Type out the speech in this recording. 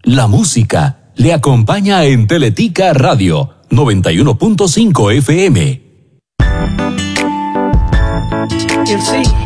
La música le acompaña en Teletica Radio 91.5 FM. You see.